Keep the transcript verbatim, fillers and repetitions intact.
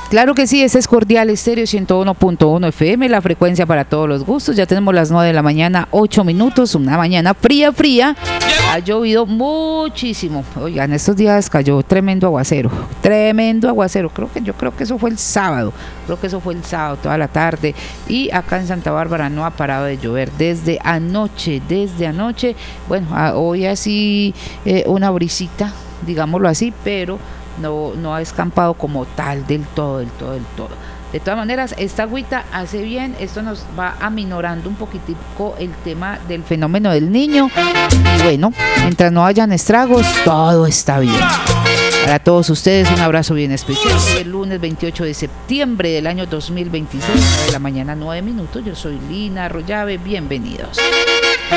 Claro que sí, este es Cordial Estéreo ciento uno punto uno F M, la frecuencia para todos los gustos. Ya tenemos las nueve de la mañana, ocho minutos, una mañana fría, fría. Ha llovido muchísimo. Oigan, estos días cayó tremendo aguacero, tremendo aguacero. Creo que yo creo que eso fue el sábado, creo que eso fue el sábado, toda la tarde. Y acá en Santa Bárbara no ha parado de llover desde anoche, desde anoche. Bueno, a, hoy así eh, una brisita, digámoslo así, pero no, no ha escampado como tal del todo, del todo, del todo. De todas maneras, esta agüita hace bien, esto nos va aminorando un poquitico el tema del fenómeno del niño. Y bueno, mientras no hayan estragos, todo está bien. Para todos ustedes, un abrazo bien especial. Hoy el lunes veintiocho de septiembre del año dos mil veintiséis, nueve de la mañana, nueve minutos. Yo soy Lina Arroyave, bienvenidos.